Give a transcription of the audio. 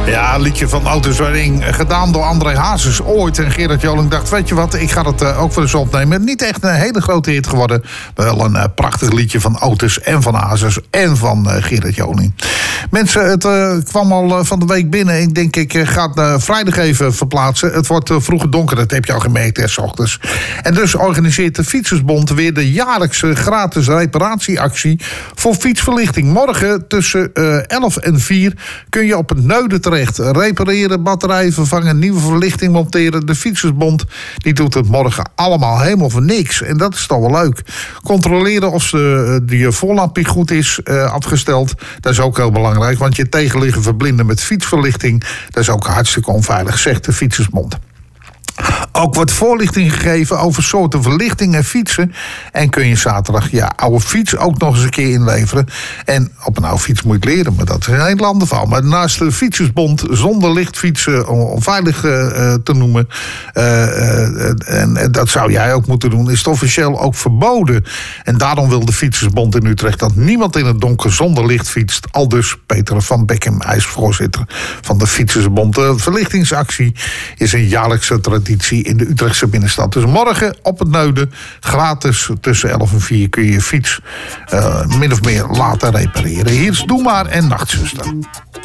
Ja, een liedje van Autoswering, gedaan door André Hazes ooit. En Gerard Joling dacht, weet je wat, ik ga het ook voor eens opnemen. Niet echt een hele grote hit geworden. Wel een prachtig liedje van Otis en van Hazes en van Gerard Joling. Mensen, het kwam al van de week binnen. Ik denk, ik ga het vrijdag even verplaatsen. Het wordt vroeger donker, dat heb je al gemerkt, hè, 's ochtends. En dus organiseert de Fietsersbond weer de jaarlijkse gratis reparatieactie voor fietsverlichting. Morgen tussen 11 en 4 kun je op het Neude terecht. Repareren, batterijen vervangen, nieuwe verlichting monteren. De Fietsersbond die doet het morgen allemaal helemaal voor niks. En dat is toch wel leuk. Controleren of je voorlampje goed is afgesteld. Dat is ook heel belangrijk. Want je tegenliggen verblinden met fietsverlichting, dat is ook hartstikke onveilig, zegt de Fietsersbond. Ook wordt voorlichting gegeven over soorten verlichting en fietsen. En kun je zaterdag je oude fiets ook nog eens een keer inleveren. En op een oude fiets moet je het leren, maar dat is een heel ander verhaal. Maar naast de Fietsersbond zonder lichtfietsen onveilig te noemen, en dat zou jij ook moeten doen, is het officieel ook verboden. En daarom wil de Fietsersbond in Utrecht dat niemand in het donker zonder licht fietst. Aldus Peter van Beckem, hij is voorzitter van de Fietsersbond. De verlichtingsactie is een jaarlijkse traditie in de Utrechtse binnenstad. Dus morgen op het Neude, gratis tussen 11 en 4 kun je je fiets min of meer laten repareren. Hier is Doe Maar en Nachtzuster.